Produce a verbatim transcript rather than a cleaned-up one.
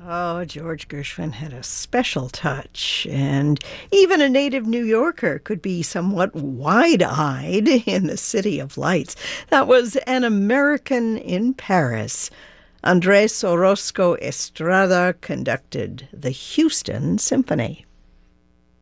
Oh, George Gershwin had a special touch, and even a native New Yorker could be somewhat wide-eyed in the City of Lights. That was An American in Paris. Andres Orozco Estrada conducted the Houston Symphony.